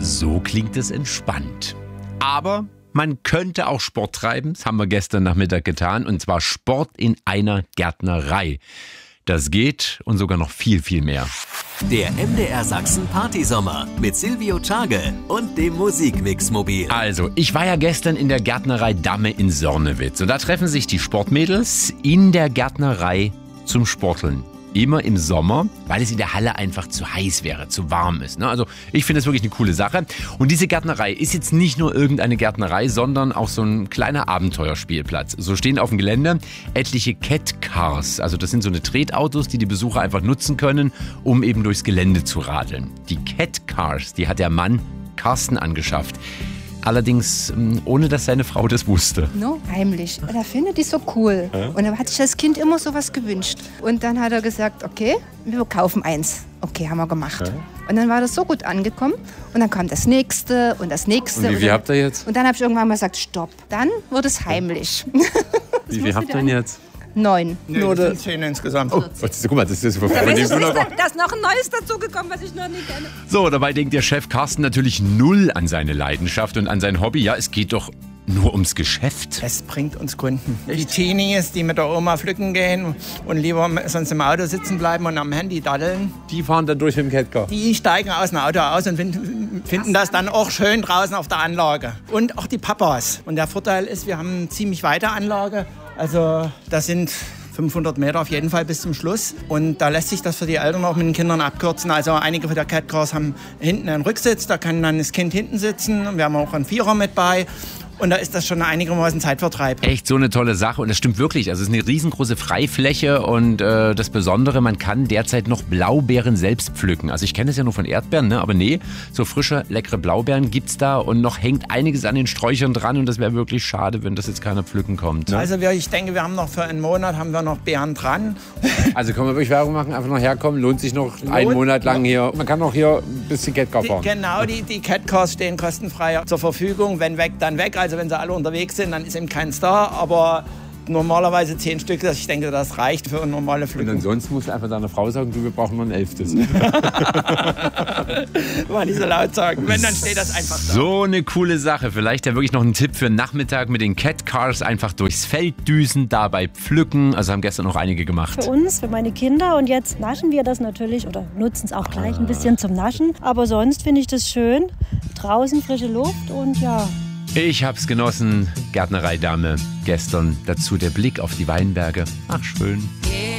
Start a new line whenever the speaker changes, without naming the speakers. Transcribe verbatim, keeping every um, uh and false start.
So klingt es entspannt. Aber man könnte auch Sport treiben. Das haben wir gestern Nachmittag getan. Und zwar Sport in einer Gärtnerei. Das geht und sogar noch viel, viel mehr.
Der M D R Sachsen Partysommer mit Silvio Tschage und dem Musikmix-Mobil.
Also, ich war ja gestern in der Gärtnerei Damme in Sörnewitz. Und da treffen sich die Sportmädels in der Gärtnerei zum Sporteln. Immer im Sommer, weil es in der Halle einfach zu heiß wäre, zu warm ist. Also ich finde das wirklich eine coole Sache. Und diese Gärtnerei ist jetzt nicht nur irgendeine Gärtnerei, sondern auch so ein kleiner Abenteuerspielplatz. So stehen auf dem Gelände etliche Cat Cars. Also das sind so eine Tretautos, die die Besucher einfach nutzen können, um eben durchs Gelände zu radeln. Die Cat Cars, die hat der Mann Carsten angeschafft. Allerdings ohne, dass seine Frau das wusste.
No, heimlich. Er findet die so cool. Ja? Und dann hat sich das Kind immer sowas gewünscht. Und dann hat er gesagt, okay, wir kaufen eins. Okay, haben wir gemacht. Ja? Und dann war das so gut angekommen. Und dann kam das nächste und das nächste.
Und wie viel habt ihr jetzt?
Und dann habe ich irgendwann mal gesagt, stopp. Dann wurde es heimlich.
Wie viel habt ihr denn jetzt?
Neun.
Nee, das sind zehn insgesamt.
Oh, guck mal, das ist von
da
dem
ist,
noch.
da ist noch ein neues dazugekommen, was ich noch nicht kenne.
So, dabei denkt der Chef Carsten natürlich null an seine Leidenschaft und an sein Hobby. Ja, es geht doch nur ums Geschäft.
Es bringt uns Kunden. Die Teenies, die mit der Oma pflücken gehen und lieber sonst im Auto sitzen bleiben und am Handy daddeln.
Die fahren dann durch mit dem Catcar.
Die steigen aus dem Auto aus und finden, finden das dann auch schön draußen auf der Anlage. Und auch die Papas. Und der Vorteil ist, wir haben eine ziemlich weite Anlage. Also das sind fünfhundert Meter auf jeden Fall bis zum Schluss. Und da lässt sich das für die Eltern auch mit den Kindern abkürzen. Also einige von der Cat Cars haben hinten einen Rücksitz, da kann dann das Kind hinten sitzen. Und wir haben auch einen Vierer mit bei. Und da ist das schon einigermaßen Zeitvertreib.
Echt so eine tolle Sache und das stimmt wirklich. Also es ist eine riesengroße Freifläche und äh, das Besondere, man kann derzeit noch Blaubeeren selbst pflücken. Also ich kenne es ja nur von Erdbeeren, ne? Aber nee, so frische, leckere Blaubeeren gibt's da und noch hängt einiges an den Sträuchern dran und das wäre wirklich schade, wenn das jetzt keiner pflücken kommt. Ne?
Also wir, ich denke, wir haben noch für einen Monat haben wir noch Beeren dran.
Also können wir wirklich Werbung machen, einfach noch herkommen, lohnt sich noch lohnt einen Monat lang hier. Man kann auch hier ein bisschen Catcar fahren.
Die, genau, die, die Cat Cars stehen kostenfrei zur Verfügung. Wenn weg, dann weg. Also wenn sie alle unterwegs sind, dann ist eben keins da. Aber normalerweise zehn Stück, ich denke, das reicht für eine normale Pflückung.
Und ansonsten muss einfach deine Frau sagen, du, wir brauchen noch ein elftes.
Mal nicht so laut sagen. Wenn, dann steht das einfach da.
So eine coole Sache. Vielleicht ja wirklich noch ein Tipp für den Nachmittag mit den Cat Cars. Einfach durchs Feld düsen, dabei pflücken. Also haben gestern noch einige gemacht.
Für uns, für meine Kinder. Und jetzt naschen wir das natürlich oder nutzen es auch gleich ein bisschen zum Naschen. Aber sonst finde ich das schön. Draußen frische Luft und ja.
Ich hab's genossen, Gärtnerei Damme gestern. Dazu der Blick auf die Weinberge. Ach, schön.